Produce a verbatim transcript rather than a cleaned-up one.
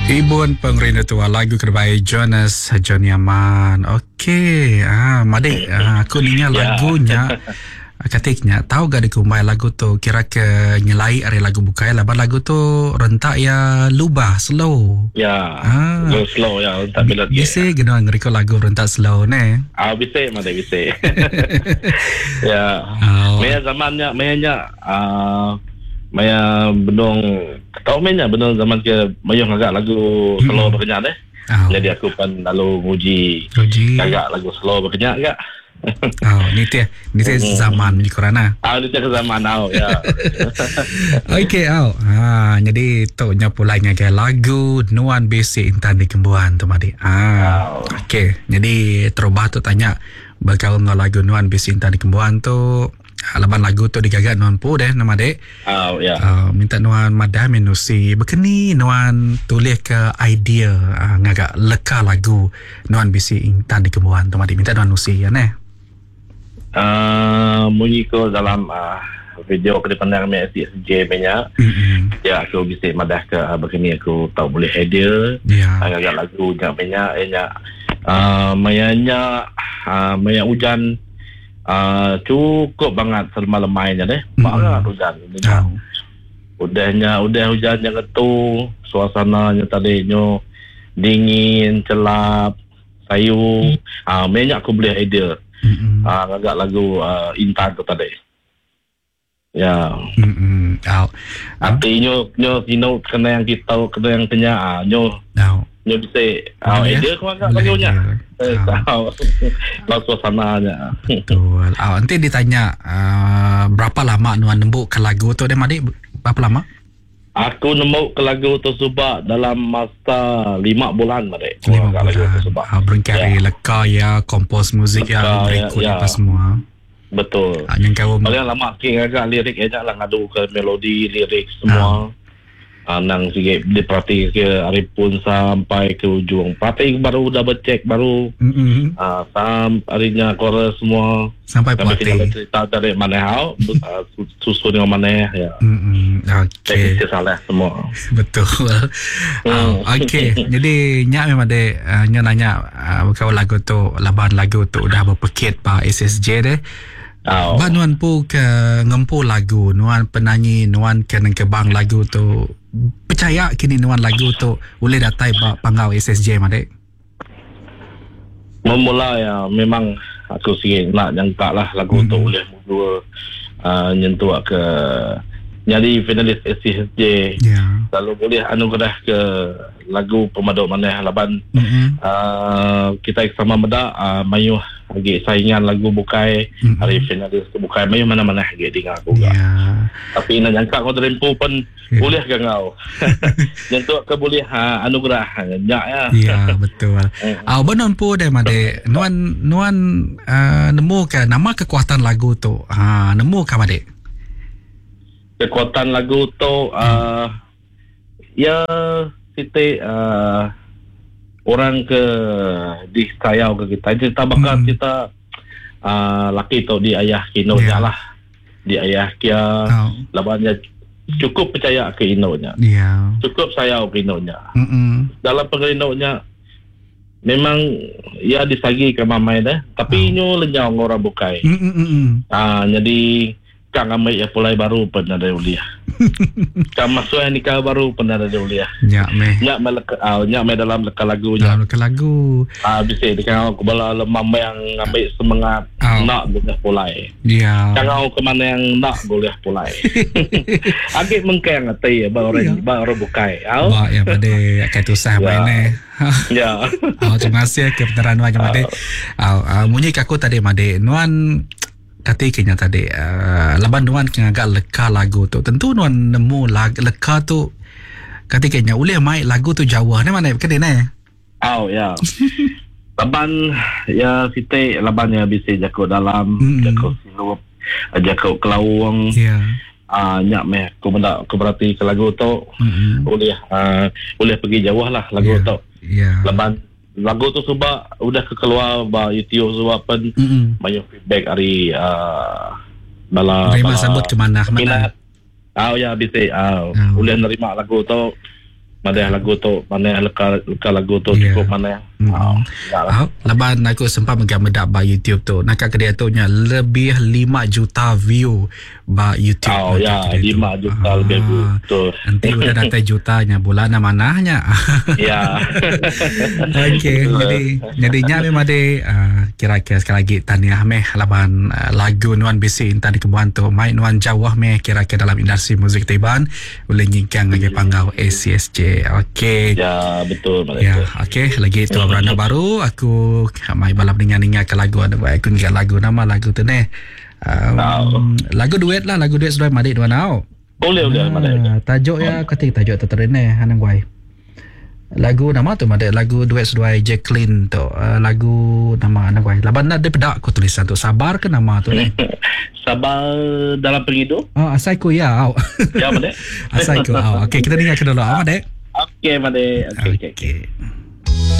Ibon pengrina tua lagu terbaik Jonas John Yaman. Okey, ah Madik, ah, aku ninya lagunya katiknya tahu gak dikumbai lagu tu kira ke nyelai are lagu bukai laban lagu tu rentak ya lubah slow. Ya, Ah. go slow ya, tak bila dia. Bisa geno ngeriko lagu rentak slow ne. Ah, bisa mana bisa. Ya, Oh. maya zamannya, mayanya ah maya benong tahu maya benong zaman ke mayong agak lagu slow berkenyak deh. Oh. Jadi aku pun lalu nguji Uji. agak lagu slow berkenyak agak. Oh, ni teh, ni teh zaman ni korana. Ah, itu ke zaman now ya. Okey, au. Ha, jadi tu nya pulanya ke lagu Nuan Basic Intan di Kembuan tu Madik. Ah. Oh. Okey, jadi terubah tu tanya bakal ngau lagu Nuan Basic Intan di Kembuan tu laban lagu tu digagak Nuan pu deh nama Madik. Ah, ya. Uh, minta Nuan madam menusi bekeni Nuan tulis ke idea uh, ngagak leka lagu Nuan Basic Intan di Kembuan tu Madik. Minta Nuan nusi ya ne. Uh, bunyi ko dalam uh, video ke depan dengan S J banyak. Mm-hmm. Ya, aku bisa madah ke uh, begini aku tahu boleh hadiah. Ya. Agak lagu yang banyak banyak. Uh, mayanya uh, maya hujan uh, cukup banget semalam-lemainya deh. Banget hujan. Oh. Udahnya udah hujan yang itu suasananya tadinya dingin, celap, sayu. Ah, uh, banyak aku boleh idea. Mm-hmm. Ah, uh, agak lagu uh, Intan tu tadi. Ya. Mm-hmm. Oh. Artinya nyo kino kena yang kita kena yang tanya ah nyo Oh. nyo bisa ah Boleh, idea kau agak boleh lagunya. je. Eh, Ah. tahu. Lalu suasananya. Betul. Oh, nanti ditanya uh, berapa lama Nuan nembuk ke lagu tu deh Madik? Berapa lama? Aku nemu ke lagu tersebut dalam masa lima bulan Madik. Lima Agak lagu bulan. tersebut. Ah, berengkari Ya. leka ya, kompos musik ya, Leka, ya, berikut ya. apa semua. Betul. Ah, yang kau Paling lama king agak lirik aja lah ngadu ke melodi lirik semua. Ah, nang sikit diperhati ke Arifun sampai ke ujung. Pati baru double check baru Mm-mm. ah sam harinya chorus semua. Sampai Sampai puati. kita cerita dari mana hau uh, susun dengan mana ya. Mm-mm. Okey. Teknik salah semua. Betul. Hmm. Ah, okey. Jadi nyak memang dek uh, nyak nanya uh, kau lagu tu laban lagu tu udah berpekit pa S S J deh. Oh. Ba Nuan pu ke ngempu lagu, Nuan penyanyi, Nuan kena kebang lagu tu. Percaya kini Nuan lagu tu boleh datai ba pangau S S J Madik. Memula ya memang aku sikit nak jangka lah lagu Hmm. tu boleh dua uh, nyentuh ke jadi finalis S S J. Ya. Lalu boleh anugerah ke lagu pemaduk mana laban Mm-mm. uh, kita sama meda uh, mayu lagi saingan lagu bukai Mm-mm. hari finalis tu bukai mayu mana-mana lagi dengar aku Ya. yeah. Tapi nak jangka kau terempu pun Ya. boleh ke kau nyentuh ke boleh ha, anugerah nyak ya. Ya, betul. Ah, benon pu deh Madik. Nuan Nuan uh, nemu ke nama kekuatan lagu tu. Ha, nemu ke Madik? Kekuatan lagu tu uh, ya kita uh, orang ke di sayau ke kita cerita bakal Hmm. kita uh, laki tu di ayah kinonya Ya. lah di ayah kia Oh. labannya cukup percaya ke inonya Ya. cukup sayau ke inonya Mm-mm. dalam pengerinonya memang ya disagi ke mamai dah tapi Oh. nyo lenyau orang bukai Mm-mm. ah jadi kang amai ya pulai baru pernah ada uliah kang masuk nikah baru pernah ada uliah Ya, meh. nyak melek ah nyak me dalam leka lagunya Dalam ke lagu. ah bisa dengan aku bala lemam yang ambil semangat Oh. nak boleh pulai Ya. jangan ke mana yang nak boleh pulai agak mengkeng atai ya baru Ya. baru bukai au Ba ya pada akan tusah Ya. main eh. ya Oh, terima kasih ke peneran Nuan Madik. Oh, uh, munyi aku tadi Madik. Nuan kata kena tadi uh, laban Nuan kena agak leka lagu tu. Tentu Nuan nemu lag, leka tu kata kena boleh main lagu tu Jawa ni mana kedai ni. au ya laban ya kita laban ya bisa jago dalam Mm. jago silup jago kelawang Ya. ah nyak meh aku benda aku berarti ke lagu tu Mm-mm. boleh ah boleh pergi jauh lah lagu Ya. tu Ya. laban lagu tu sebab udah keluar ba YouTube sebab pun Mm-mm. banyak feedback hari uh, bala Terima bala sambut ke mana ke mana. minat. Ah ya bisa ah Oh. boleh nerima lagu tu Mana lagu tu, mana leka, leka lagu tu Yeah. cukup mana. Mm. Ah, tak lah. Ah, laban aku sempat menggam-medap ba YouTube tu. Nak kedai tu nya lebih lima juta view ba YouTube. Oh nak ya, kedai tu. lima juta Ah, lebih betul. Nanti udah datang jutanya bulan manahnya. Ya. Okey, jadi jadi nya memang de uh, kira-kira sekali lagi tahniah meh laban uh, lagu nuan bisi intan di kebuan tu mai nuan jawah meh kira-kira dalam industri muzik Taiwan boleh nyingkang lagi panggau A C S J. Okey. Ya, betul. Ya, okey. Lagi itu beranda baru aku mai balap ninga-ninga ke lagu ada baik aku ingat lagu nama lagu tu ni. Um, lagu duet lah, lagu duet sudah madik dua nau. Boleh, boleh. Mana Ah, tajuk ya ketik tajuk terteren hanang guai. Lagu nama tu madik lagu duet sudah Jacqueline tu. Uh, lagu nama hanang guai. Laban nak depedak aku tulisan tu sabar ke nama tu ni. Sabar dalam penghidup. Oh, asaiku ya. Au. Ya, mana? Asaiku. Oh, okey kita dengar ke dulu ah, madik. Okey, mana? Okey, okey. Okey.